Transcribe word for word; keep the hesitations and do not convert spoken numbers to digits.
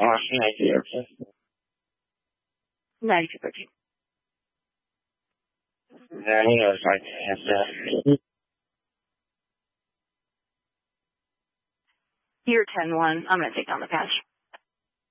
ninety-two thirteen. ninety-two thirteen. Then he goes like, yes, You're ten one. I'm going to take down the patch.